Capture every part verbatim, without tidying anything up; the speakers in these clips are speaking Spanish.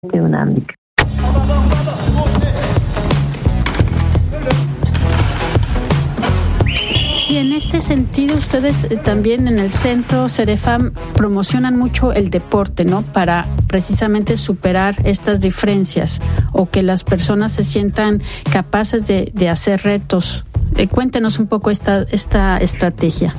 de un handicap. Sí, en este sentido ustedes también en el centro Cerefam promocionan mucho el deporte, ¿no? Para precisamente superar estas diferencias o que las personas se sientan capaces de, de hacer retos. Eh, cuéntenos un poco esta, esta estrategia.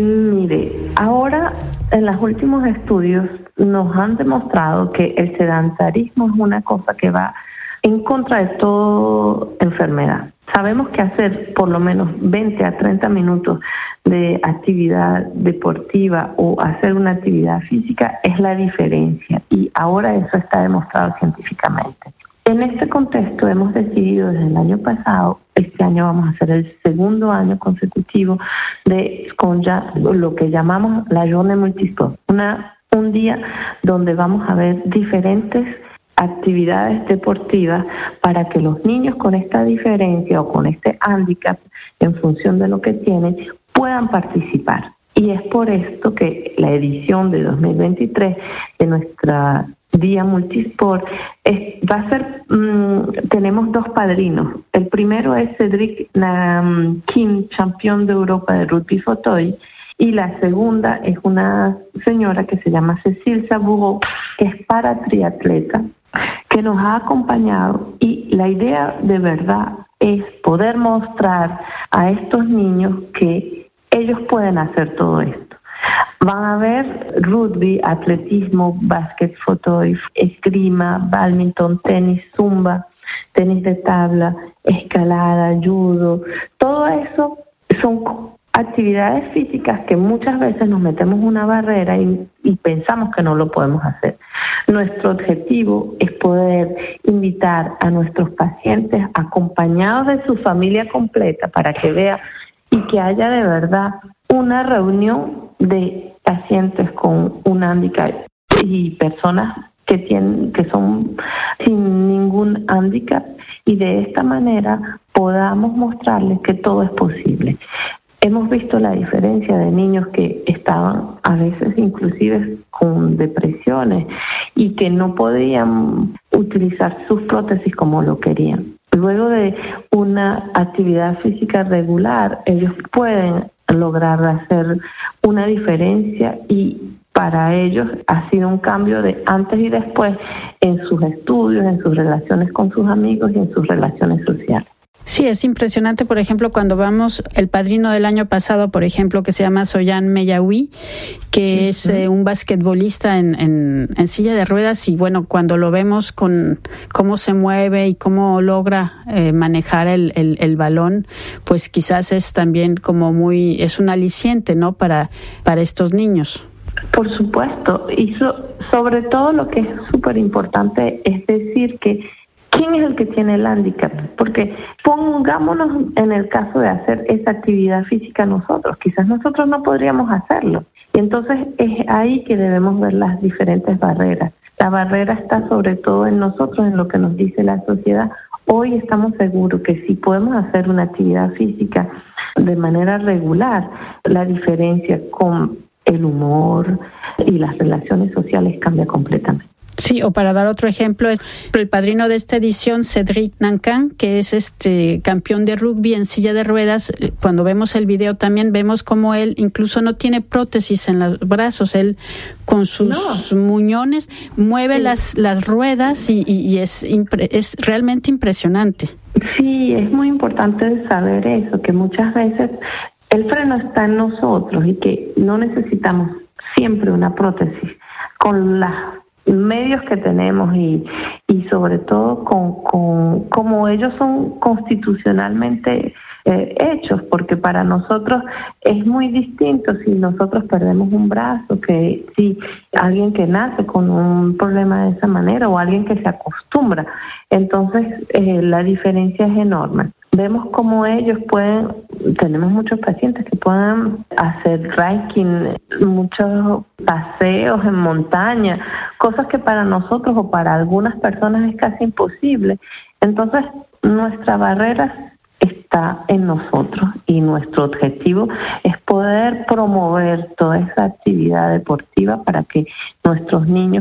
Mire, ahora en los últimos estudios nos han demostrado que el sedentarismo es una cosa que va en contra de toda enfermedad. Sabemos que hacer por lo menos veinte a treinta minutos de actividad deportiva o hacer una actividad física es la diferencia, y ahora eso está demostrado científicamente. En este contexto hemos decidido desde el año pasado, este año vamos a hacer el segundo año consecutivo de con ya lo que llamamos la Journée Multisport, una un día donde vamos a ver diferentes actividades deportivas para que los niños con esta diferencia o con este hándicap, en función de lo que tienen, puedan participar. Y es por esto que la edición de dos mil veintitrés de nuestra Día Multisport es, va a ser, mmm, tenemos dos padrinos. El primero es Cédric um, Kim, campeón de Europa de rugby fauteuil, y la segunda es una señora que se llama Cécile Saboureau, que es para triatleta, que nos ha acompañado, y la idea de verdad es poder mostrar a estos niños que ellos pueden hacer todo esto. Van a ver rugby, atletismo, básquet, fauteuil, esgrima, bádminton, tenis, zumba, tenis de tabla, escalada, judo. Todo eso son actividades físicas que muchas veces nos metemos una barrera y, y pensamos que no lo podemos hacer. Nuestro objetivo es poder invitar a nuestros pacientes acompañados de su familia completa para que vea y que haya de verdad una reunión de pacientes con un hándicap y personas que tienen que son sin ningún hándicap, y de esta manera podamos mostrarles que todo es posible. Hemos visto la diferencia de niños que estaban a veces inclusive con depresiones y que no podían utilizar sus prótesis como lo querían. Luego de una actividad física regular, ellos pueden lograr hacer una diferencia, y para ellos ha sido un cambio de antes y después en sus estudios, en sus relaciones con sus amigos y en sus relaciones sociales. Sí, es impresionante, por ejemplo, cuando vamos, el padrino del año pasado, por ejemplo, que se llama Soyan Meyawi, que uh-huh. es eh, un basquetbolista en, en, en silla de ruedas, y bueno, cuando lo vemos con cómo se mueve y cómo logra eh, manejar el, el, el balón, pues quizás es también como muy, es un aliciente, ¿no?, para, para estos niños. Por supuesto, y so, sobre todo lo que es súper importante es decir que ¿quién es el que tiene el hándicap? Porque pongámonos en el caso de hacer esa actividad física nosotros. Quizás nosotros no podríamos hacerlo. Y entonces es ahí que debemos ver las diferentes barreras. La barrera está sobre todo en nosotros, en lo que nos dice la sociedad. Hoy estamos seguros que si podemos hacer una actividad física de manera regular, la diferencia con el humor y las relaciones sociales cambia completamente. Sí, o para dar otro ejemplo, es el padrino de esta edición, Cédric Nancan, que es este campeón de rugby en silla de ruedas. Cuando vemos el video también vemos cómo él incluso no tiene prótesis en los brazos. Él con sus no. muñones mueve sí. las las ruedas y, y, y es impre, es realmente impresionante. Sí, es muy importante saber eso, que muchas veces el freno está en nosotros y que no necesitamos siempre una prótesis. Con las medios que tenemos y, y sobre todo con, con como ellos son constitucionalmente eh, hechos, porque para nosotros es muy distinto si nosotros perdemos un brazo que si alguien que nace con un problema de esa manera o alguien que se acostumbra. Entonces eh, la diferencia es enorme. Vemos cómo ellos pueden, tenemos muchos pacientes que pueden hacer hiking, muchos paseos en montaña, cosas que para nosotros o para algunas personas es casi imposible. Entonces, nuestra barrera está en nosotros y nuestro objetivo es poder promover toda esa actividad deportiva para que nuestros niños que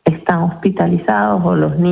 están hospitalizados o los niños